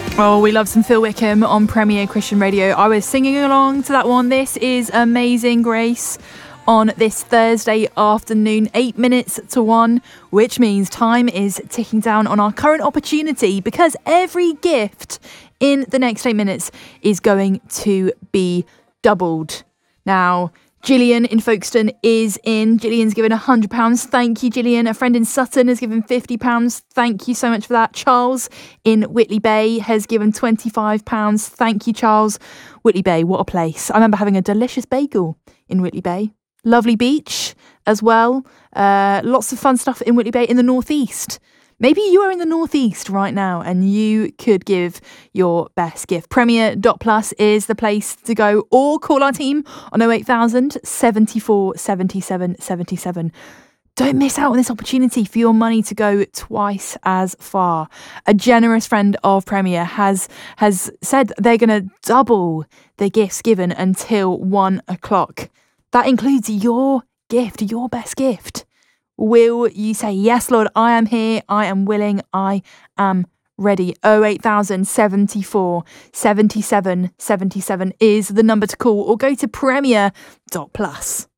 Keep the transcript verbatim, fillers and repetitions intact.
Oh, we love some Phil Wickham on Premier Christian Radio. I was singing along to that one. This is Amazing Grace on this Thursday afternoon, eight minutes to one, which means time is ticking down on our current opportunity because every gift in the next eight minutes is going to be doubled. Now, Gillian in Folkestone is in. Gillian's given one hundred pounds. Thank you, Gillian. A friend in Sutton has given fifty pounds. Thank you so much for that. Charles in Whitley Bay has given twenty-five pounds. Thank you, Charles. Whitley Bay, what a place. I remember having a delicious bagel in Whitley Bay. Lovely beach as well. Uh, lots of fun stuff in Whitley Bay in the northeast. Maybe you are in the northeast right now and you could give your best gift. Premier dot plus is the place to go, or call our team on oh eight thousand, seventy-four, seventy-seven, seventy-seven. Don't miss out on this opportunity for your money to go twice as far. A generous friend of Premier has has said they're going to double the gifts given until one o'clock. That includes your gift, your best gift. Will you say, yes, Lord, I am here, I am willing, I am ready? oh eight thousand, seventy-four, seventy-seven, seventy-seven is the number to call, or go to Premier dot plus.